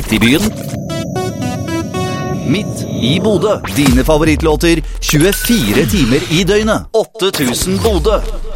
midt i byen. Midt i Bodø. Dine favorittlåter 24 timer i døgnet. 8000 Bodø.